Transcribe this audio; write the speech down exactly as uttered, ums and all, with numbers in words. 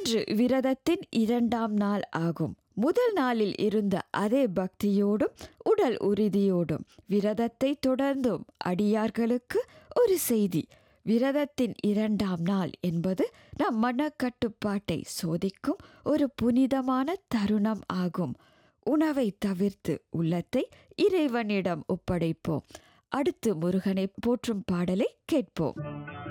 இன்று விரதத்தின் இரண்டாம் நாள் ஆகும். முதல் நாளில் இருந்த அதே பக்தியோடும் உடல் உறுதியோடும் விரதத்தை தொடர்ந்தும் அடியார்களுக்கு ஒரு செய்தி. விரதத்தின் இரண்டாம் நாள் என்பது நம் மனக்கட்டுப்பாட்டை சோதிக்கும் ஒரு புனிதமான தருணம் ஆகும். உணவை தவிர்த்து உள்ளத்தை இறைவனிடம் ஒப்படைப்போம். அடுத்து முருகனை போற்றும் பாடலை கேட்போம்.